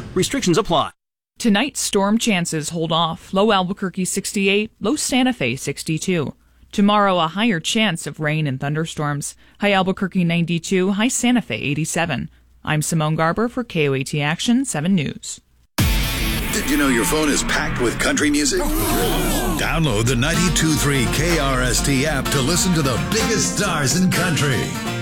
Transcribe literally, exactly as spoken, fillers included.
Restrictions apply. Tonight's storm chances hold off. Low Albuquerque sixty-eight, low Santa Fe sixty-two. Tomorrow, a higher chance of rain and thunderstorms. High Albuquerque ninety-two, high Santa Fe eighty-seven. I'm Simone Garber for K O A T Action seven News. Did you know your phone is packed with country music? Download the ninety-two point three K R S T app to listen to the biggest stars in country.